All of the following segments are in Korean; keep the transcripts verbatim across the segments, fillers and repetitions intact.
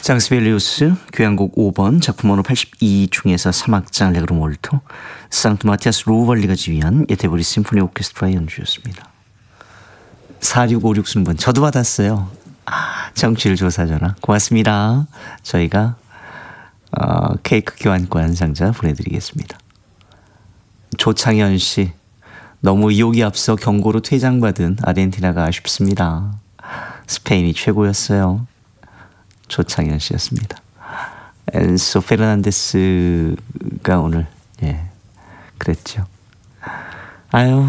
장 스벨리우스 교향곡 오 번 작품 번호 팔십이 중에서 삼 악장 레그로 몰토 상트 마티아스 로벌리가 지휘한 예테보리 심포니 오케스트라 연주였습니다. 사육오육 순분 저도 받았어요. 아, 정치율 조사 전화 고맙습니다. 저희가 어, 케이크 교환권 한 상자 보내드리겠습니다. 조창현 씨, 너무 의욕이 앞서 경고로 퇴장받은 아르헨티나가 아쉽습니다. 스페인이 최고였어요. 조창현 씨였습니다. 엔소 페르난데스가 오늘 예 그랬죠. 아유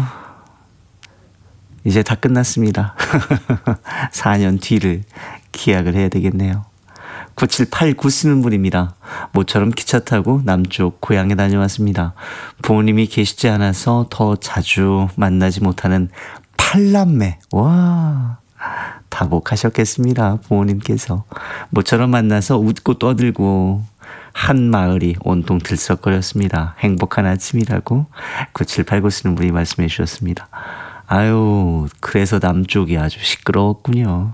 이제 다 끝났습니다. 사 년 뒤를 기약을 해야 되겠네요. 구칠팔구 쓰는 분입니다. 모처럼 기차 타고 남쪽 고향에 다녀왔습니다. 부모님이 계시지 않아서 더 자주 만나지 못하는 팔남매. 와, 다복하셨겠습니다. 부모님께서. 모처럼 만나서 웃고 떠들고 한 마을이 온통 들썩거렸습니다. 행복한 아침이라고 구칠팔구 쓰는 분이 말씀해 주셨습니다. 아유, 그래서 남쪽이 아주 시끄러웠군요.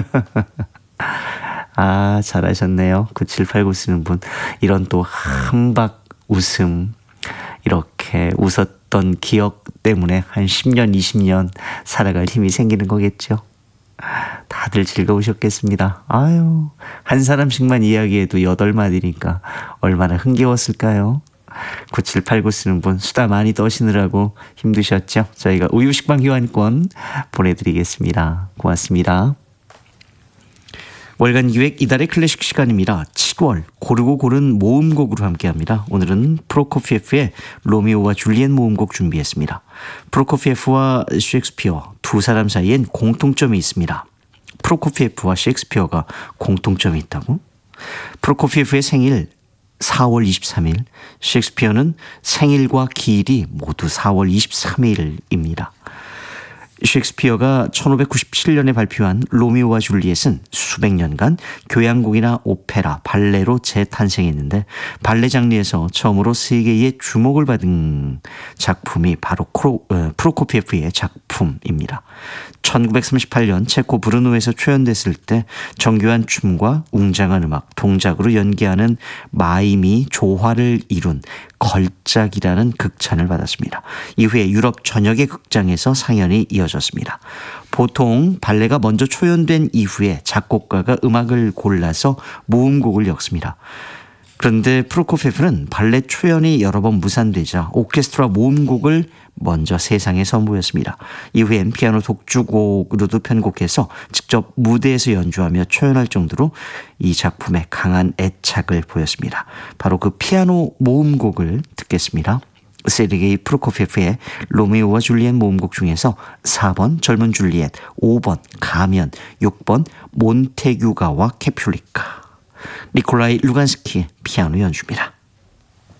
아, 잘하셨네요. 구칠팔구 쓰는 분. 이런 또 한박 웃음, 이렇게 웃었던 기억 때문에 한 십 년, 이십 년 살아갈 힘이 생기는 거겠죠. 다들 즐거우셨겠습니다. 아유, 한 사람씩만 이야기해도 여덟 마디니까 얼마나 흥겨웠을까요? 구칠팔구 쓰는 분 수다 많이 떠시느라고 힘드셨죠? 저희가 우유식빵 교환권 보내드리겠습니다. 고맙습니다. 월간 기획 이달의 클래식 시간입니다. 칠월 고르고 고른 모음곡으로 함께합니다. 오늘은 프로코피에프의 로미오와 줄리엣 모음곡 준비했습니다. 프로코피에프와 셰익스피어 두 사람 사이엔 공통점이 있습니다. 프로코피에프와 셰익스피어가 공통점이 있다고? 프로코피에프의 생일 사월 이십삼일, 셰익스피어는 생일과 기일이 모두 사월 이십삼일입니다. 셰익스피어가 천오백구십칠 년에 발표한 로미오와 줄리엣은 수백 년간 교향곡이나 오페라, 발레로 재탄생했는데 발레 장르에서 처음으로 세계의 주목을 받은 작품이 바로 크로, 어, 프로코피에프의 작품입니다. 천구백삼십팔 년 체코 브르노에서 초연됐을 때 정교한 춤과 웅장한 음악, 동작으로 연기하는 마임이 조화를 이룬 걸작이라는 극찬을 받았습니다. 이후에 유럽 전역의 극장에서 상연이 이어졌습니다. 보통 발레가 먼저 초연된 이후에 작곡가가 음악을 골라서 모음곡을 엮습니다. 그런데 프로코피에프는 발레 초연이 여러 번 무산되자 오케스트라 모음곡을 먼저 세상에 선보였습니다. 이후엔 피아노 독주곡으로도 편곡해서 직접 무대에서 연주하며 초연할 정도로 이 작품에 강한 애착을 보였습니다. 바로 그 피아노 모음곡을 듣겠습니다. 세르게이 프로코피에프의 로미오와 줄리엣 모음곡 중에서 사 번 젊은 줄리엣, 오 번 가면, 육 번 몬테규가와 캐퓰리카, 니콜라이 루간스키의 피아노 연주입니다.